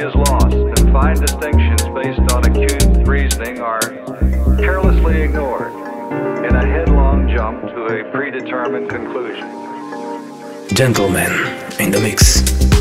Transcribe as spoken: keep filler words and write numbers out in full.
is lost, and fine distinctions based on acute reasoning are carelessly ignored in a headlong jump to a predetermined conclusion. Gentleman in the mix.